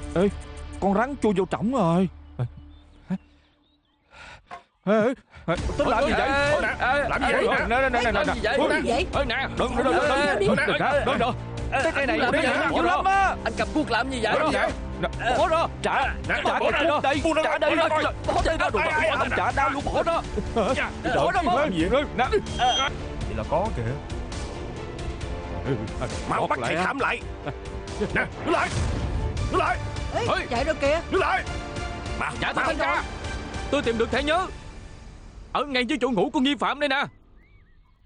Ê, con rắn chui vô trỏng rồi. Ê, tính làm gì vậy? Làm gì vậy? Làm gì vậy? Nè, Đừng. Cái cây này nó dữ lắm á. Anh cầm cuốc làm gì vậy? Bỏ ra. Trả cái cuốc đây. Trả đây. Bỏ đây đó. Anh trả đau luôn, bỏ đó. Bỏ đó. Làm gì nữa? Vậy là có kìa. mau bắt thầy Khảm lại. Nè, đứng lại. Đứng lại. Chạy rồi kìa. Đứng lại. Dạ thưa thanh tra, tôi tìm được thẻ nhớ ở ngay dưới chỗ ngủ của nghi phạm đây nè.